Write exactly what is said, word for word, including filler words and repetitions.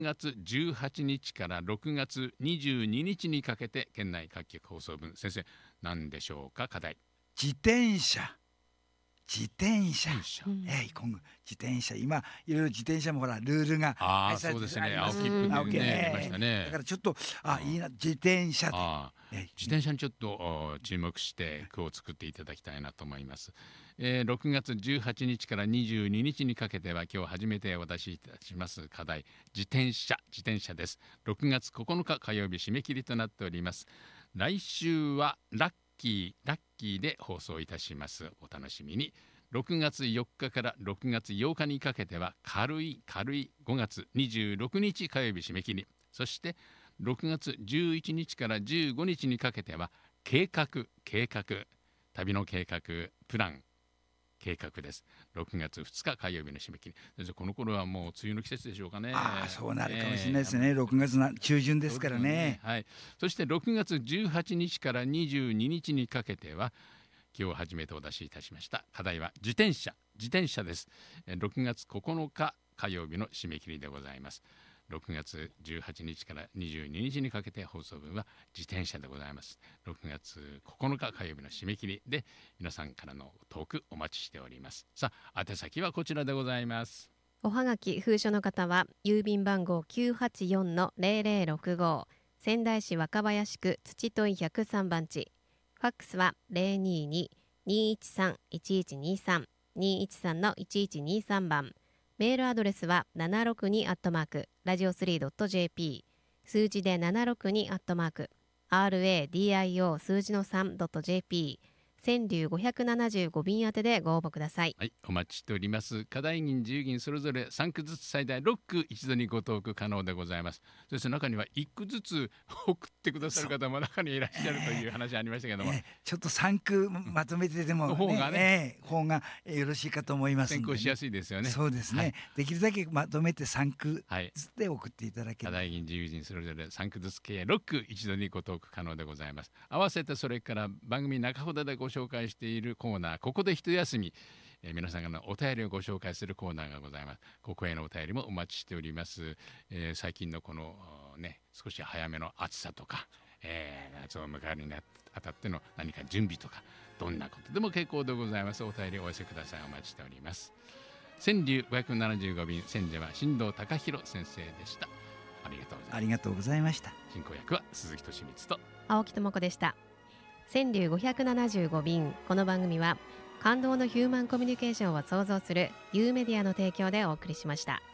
がつじゅうはちにちからろくがつにじゅうににちにかけて県内各局放送分、先生何でしょうか？課題。 自転車自転車、 自転車、 えい今後自転車、今いろいろ自転車もほらルールがああ配されてそうですね、 あります。 青切符で青切符ね、出まええしたね。 だからちょっとあうんいいな自転車で、 ああえい自転車にちょっとお注目して句を作っていただきたいなと思います。えー、ろくがつじゅうはちにちからにじゅうににちにかけては今日初めてお出しいたします課題、自転車自転車です。ろくがつここのか火曜日締め切りとなっております。来週はラッキーラッキーで放送いたします。お楽しみに。ろくがつよっかからろくがつようかにかけては軽い軽いごがつにじゅうろくにち火曜日締め切り。そしてろくがつじゅういちにちからじゅうごにちにかけては計画計画旅の計画プラン計画です。ろくがつふつか火曜日の締め切り。先生この頃はもう梅雨の季節でしょうかね。 ああそうなるかもしれないですえね、ろくがつな中旬ですからそうですよね。 はい。そしてろくがつじゅうはちにちからにじゅうににちにかけては今日初めてお出しいたしました課題は自転車自転車です。えーろくがつここのか火曜日の締め切りでございます。ろくがつじゅうはちにちからにじゅうににちにかけて放送分は自転車でございます。ろくがつここのか火曜日の締め切りで皆さんからのトークお待ちしております。さあ宛先はこちらでございます。 おはがき封書の方は郵便番号 きゅうはちよんのゼロゼロろくご 仙台市若林区土問ひゃくさんばん地、ファックスは ゼロにに にいちさん いちいちにさん にいちさんのいちいちにさん番、メールアドレスはななろくにアットマークラジオスリードットジェーピー、数字でななろくにアットマーク ラディオ 数字の さんドットジェーピー、川柳ごひゃくななじゅうご便宛てでご応募ください。 はい、お待ちしております。課題銀自由銀それぞれさんくずつ最大ろっく一度にご投句可能でございます。そして中にはいっくずつ送ってくださる方も中にいらっしゃるという話ありましたけども、 ええちょっとさんくまとめてでも、 の方がねええ方がよろしいかと思いますんでね、 先行しやすいですよね。 そうですね、 はいできるだけまとめてさんくはいずつで送っていただけ課れば、 題銀自由人それぞれさんくずつ計ろっく一度にご投句可能でございます。合わせてそれから番組中ほどでご紹介しているコーナーここで一休み、えー皆さんのお便りをご紹介するコーナーがございます。ここへのお便りもお待ちしております。えー最近のこのね少し早めの暑さとか、えー夏を迎えるにあたっての何か準備とかどんなことでも結構でございます。お便りお寄せください。お待ちしております。川柳ごひゃくななじゅうご便選者は新藤孝弘先生でした。ありがとうございます。 ありがとうございました。 進行役は鈴木俊光と青木智子でした。川柳ごひゃくななじゅうご便、この番組は感動のヒューマンコミュニケーションを創造するユーメディアの提供でお送りしました。